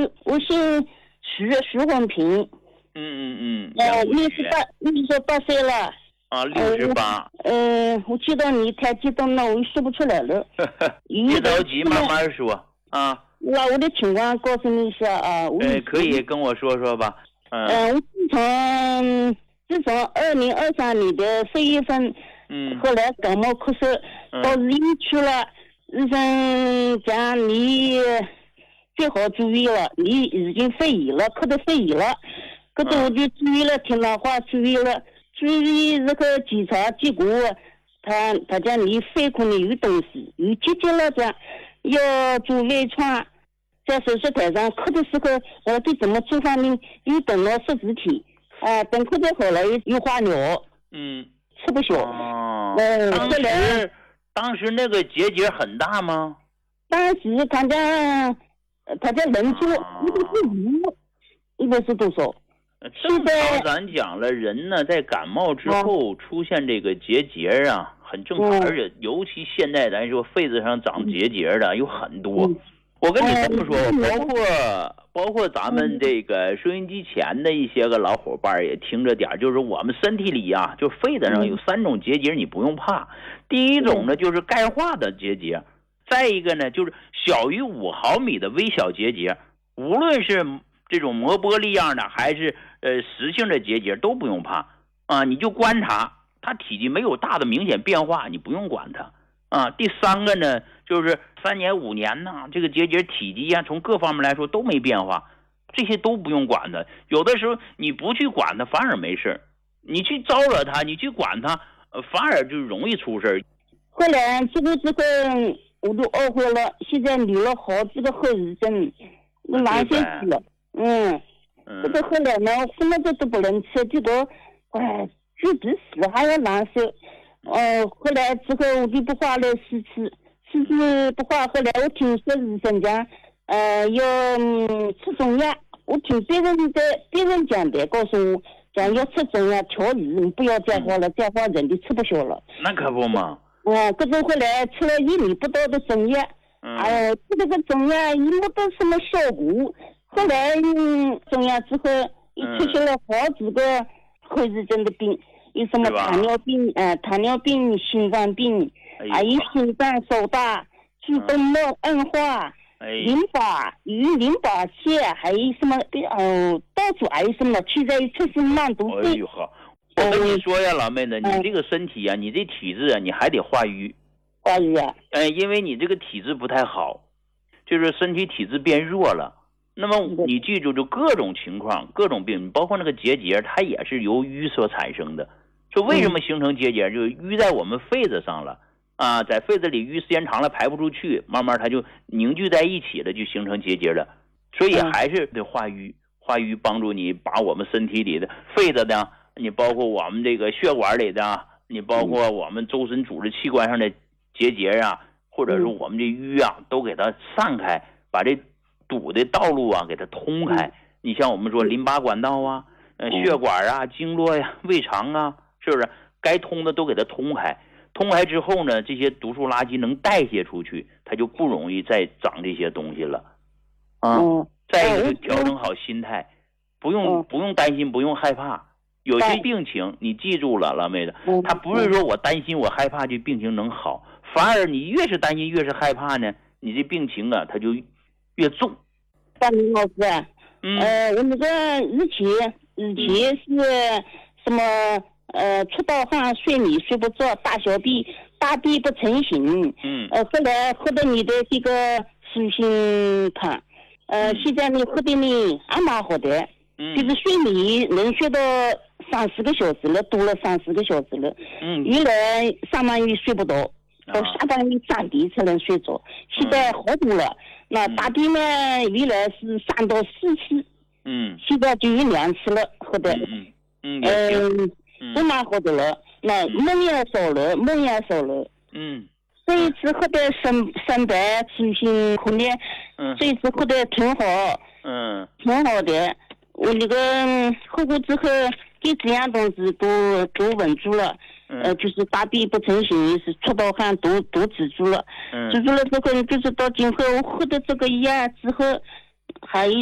姓徐红平。68岁了。 啊，68。 我记得你太激动了，我又说不出来了。 别着急，慢慢说啊。 把我的情况告诉你一下啊。 可以跟我说说吧。 我自从2023年的4月份，后来感冒咳嗽，到医院去了，医生讲你最好注意了，你已经肺炎了，咳得肺炎了，可是我就注意了，听他话注意了，注意这个检查结果，他讲你肺孔里有东西，有结节了，讲要做微创，在手术台上咳的时候，对怎么做方面又等了10几天，等咳的好了又化疗，吃不消。 当时那个结节很大吗？ 当时他家人说一个是多少？ 正常咱讲了，人呢在感冒之后出现这个结节啊，很正常，而且尤其现在咱说肺子上长结节的有很多。我跟你这么说，包括咱们这个收音机前的一些个老伙伴也听着点，就是我们身体里啊，就肺子上有3种结节，你不用怕。第一种呢就是钙化的结节，再一个呢就是小于5毫米的微小结节，无论是这种磨玻璃样的还是实性的结节都不用怕啊，你就观察它体积没有大的明显变化，你不用管它啊。第三个呢就是3年5年呢，这个结节体积啊从各方面来说都没变化，这些都不用管它。有的时候你不去管它反而没事，你去招惹它，你去管它反而就容易出事。 后来这个我都懊悔了，现在留了好几个后遗症，我哪些吃了？这个后来呢，什么都不能吃，结果就比死还要难受。后来之后我就不化了4次不化。后来我听说医生讲，要吃中药。我听别人讲的，告诉我讲要吃中药调理，你不要再化了，再化人就吃不消了。 那可不嘛。 可是后来吃了1年不到的中药，吃这个中药也没得什么效果。后来中药之后，出现了好几个后遗症的病，有什么糖尿病、心脏病，还有心脏受大、主动脉硬化、淋巴腺，还有什么到处还有什么，现在出现慢毒症。 我跟你说呀，老妹子，你这个身体啊，你这体质啊，你还得化瘀。 化瘀啊？ 因为你这个体质不太好，就是身体体质变弱了。那么你记住，就各种情况、各种病，包括那个结节，它也是由瘀所产生的。说为什么形成结节，就是瘀在我们肺子上了啊，在肺子里瘀时间长了排不出去，慢慢它就凝聚在一起了，就形成结节了。所以还是得化瘀，化瘀帮助你把我们身体里的肺子的，你包括我们这个血管里的，你包括我们周身组织器官上的结节啊，或者是我们这瘀啊，都给它散开，把这堵的道路啊给它通开。你像我们说淋巴管道啊、血管啊、经络呀、胃肠啊，是不是该通的都给它通开？通开之后呢，这些毒素垃圾能代谢出去，它就不容易再长这些东西了啊。再一个就调整好心态，不用担心，不用害怕。有些病情你记住了，老妹子，他不是说我担心我害怕这病情能好，反而你越是担心越是害怕呢，你这病情啊它就越重。 大明老师，我那个以前是什么出盗汗、睡眠睡不着、大便不成形，后来喝的你的这个舒心汤，现在你喝的呢还蛮好的，就是睡眠能睡到30个小时了，多了30个小时了。原来上半夜睡不着，到下半夜3点才能睡着，现在好多了。那大便呢，原来是3到4次，现在就有2次了，喝的，都蛮好的了。那梦也少了，这一次喝的生白清新苦练，这一次喝的挺好，挺好的。我那个喝过之后，给这样东西都稳住了，就是大便不成形，是出盗汗都止住了，止住了之后，就是到今后我喝的这个药之后，还有